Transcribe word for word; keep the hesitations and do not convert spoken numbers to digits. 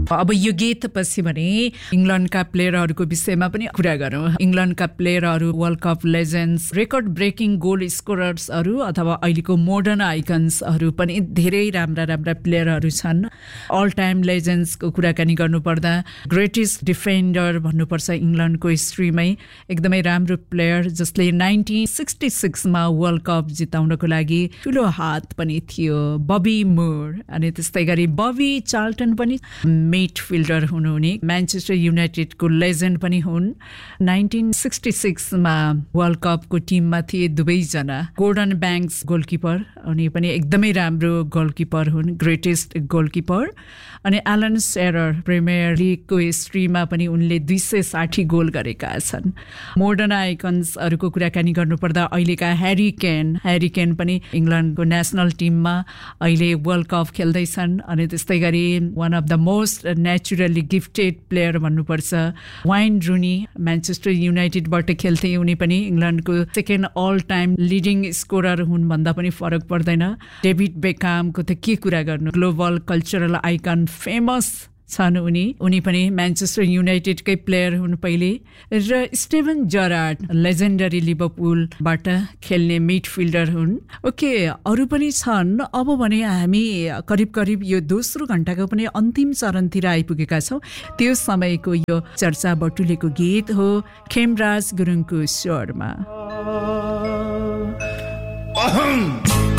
अब यो गीत पछि भने इङ्ल्यान्डका प्लेयरहरूको विषयमा पनि कुरा गरौँ। इङ्ल्यान्डका प्लेयरहरू, world cup legends, record breaking goal स्कोरर्सहरू अथवा अहिलेको मोडर्न आइकन्सहरू पनि धेरै राम्रा राम्रा प्लेयरहरू छन्। अल टाइम लेजेन्ड्सको कुराकानी गर्नुपर्दा ग्रेटेस्ट डिफेन्डर भन्नुपर्छ इङ्ल्यान्डको हिस्ट्रीमै, एकदमै राम्रो प्लेयर जसले नाइन्टिन सिक्सटी सिक्समा वर्ल्ड कप जिताउनको लागि ठुलो हात पनि थियो, बबी मुर। अनि त्यस्तै गरी बबी चार्ल्टन पनि मिडफिल्डर हुनुहुने, म्यान्चेस्टर युनाइटेडको लेजेन्ड पनि हुन्। नाइन्टिन सिक्सटी सिक्समा वर्ल्ड कपको टिममा थिए दुवैजना। गोर्डन ब्याङ्क्स गोलकिपर, उनी पनि एकदमै राम्रो गोलकिपर हुन्, ग्रेटेस्ट गोलकिपर। अनि एलन सेरर प्रिमियर लिगको हिस्ट्रीमा पनि उनले दुई सय साठी गोल गरेका छन्। मोडर्न आइकन्सहरूको कुराकानी गर्नुपर्दा अहिलेका ह्यारी केन ह्यारी केन पनि इङ्ल्यान्डको नेसनल टिममा अहिले वर्ल्ड कप खेल्दैछन्। अनि त्यस्तै गरी one of the most naturally gifted player भन्नुपर्छ वाइन रुनी, म्यान्चेस्टर युनाइटेडबाट खेल्थे, उनी पनि इङ्ल्यान्डको second all time leading scorer हुन् भन्दा पनि फरक पर्दैन। डेभिड बेकामको त के कुरा गर्नु, ग्लोबल कल्चरल आइकन, फेमस छन् उनी उनी पनि म्यान्चेस्टर युनाइटेडकै प्लेयर हुन् पहिले। र स्टेभन जरार्ड लेजेन्डरी लिभरपुलबाट खेल्ने मिडफिल्डर हुन्। ओके, अरू पनि छन्। अब भने हामी करिब करिब यो दोस्रो घण्टाको पनि अन्तिम चरणतिर आइपुगेका छौँ। त्यो समयको यो चर्चा बटुलेको गीत हो खेमराज गुरुङको स्वरमा।